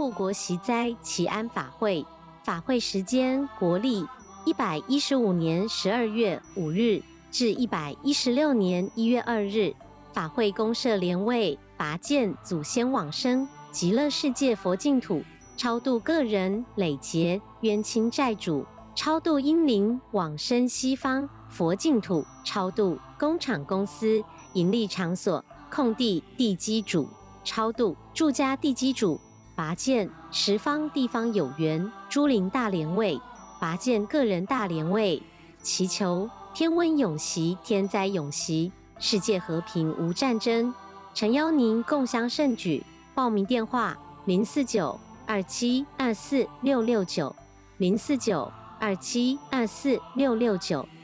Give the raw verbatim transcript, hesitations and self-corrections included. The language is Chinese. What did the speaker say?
护国息灾祈安法会，法会时间国历一百一十五年十二月五日至一百一十六年一月二日。法会公设莲位，拔剑祖先往生极乐世界佛净土，超度个人累劫冤亲债主，超度阴灵往生西方佛净土，超度工厂公司盈利场所空地地基主，超度住家地基主，拔剑十方地方有缘诸灵大莲位，拔剑个人大莲位，祈求天温永息，天灾永息，世界和平无战争。诚邀您共襄盛举。报名电话：零四九二七二四六六九，零四九二七二四六六九。